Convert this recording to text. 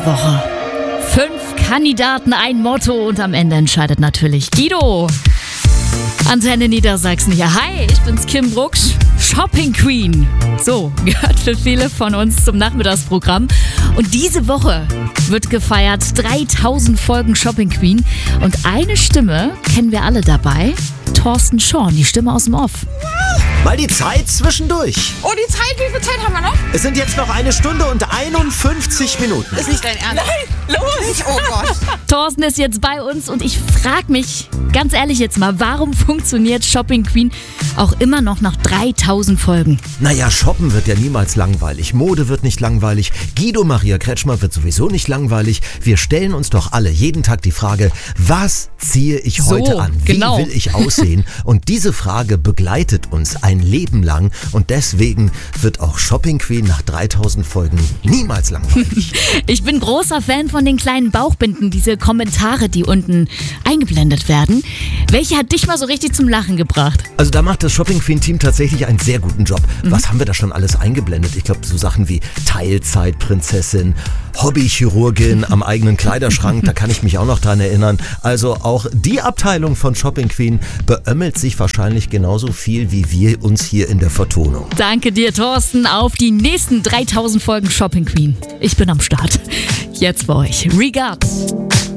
Woche. 5 Kandidaten, ein Motto und am Ende entscheidet natürlich Guido. Antenne Niedersachsen hier. Hi, ich bin's Kim Brucksch, Shopping Queen. So, gehört für viele von uns zum Nachmittagsprogramm. Und diese Woche wird gefeiert 3000 Folgen Shopping Queen. Und eine Stimme kennen wir alle dabei. Thorsten Schorn, die Stimme aus dem Off. Mal die Zeit zwischendurch. Oh, die Zeit, wie viel Zeit haben wir noch? Es sind jetzt noch 1 Stunde und 51 Minuten. Ist nicht dein Ernst. Nein, los! Oh Gott. Thorsten ist jetzt bei uns und ich frage mich, ganz ehrlich jetzt mal, warum funktioniert Shopping Queen auch immer noch nach 3000 Folgen? Naja, shoppen wird ja niemals langweilig. Mode wird nicht langweilig. Guido Maria Kretschmer wird sowieso nicht langweilig. Wir stellen uns doch alle jeden Tag die Frage, was ziehe ich heute an? Wie will ich aussehen? Und diese Frage begleitet uns ein Leben lang. Und deswegen wird auch Shopping Queen nach 3000 Folgen niemals langweilig. Ich bin großer Fan von den kleinen Bauchbinden, diese Kommentare, die unten eingeblendet werden. Welche hat dich mal so richtig zum Lachen gebracht? Also da macht das Shopping Queen Team tatsächlich einen sehr guten Job. Was haben wir da schon alles eingeblendet? Ich glaube, so Sachen wie Teilzeitprinzessin, Hobbychirurgin am eigenen Kleiderschrank, da kann ich mich auch noch dran erinnern. Also auch die Abteilung von Shopping Queen beömmelt sich wahrscheinlich genauso viel wie wir uns hier in der Vertonung. Danke dir, Thorsten, auf die nächsten 3000 Folgen Shopping Queen. Ich bin am Start. Jetzt für euch. Regards.